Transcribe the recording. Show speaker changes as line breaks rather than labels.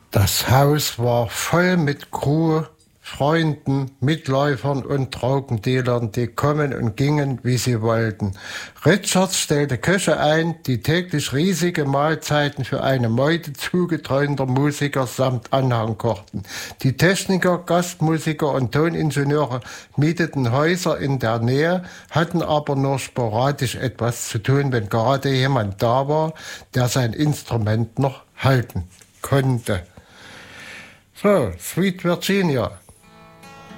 Das Haus war voll mit Crew, Freunden, Mitläufern und Drogendealern, die kommen und gingen, wie sie wollten. Richards stellte Köche ein, die täglich riesige Mahlzeiten für eine Meute zugetreuter Musiker samt Anhang kochten. Die Techniker, Gastmusiker und Toningenieure mieteten Häuser in der Nähe, hatten aber nur sporadisch etwas zu tun, wenn gerade jemand da war, der sein Instrument noch halten konnte. So, Sweet Virginia.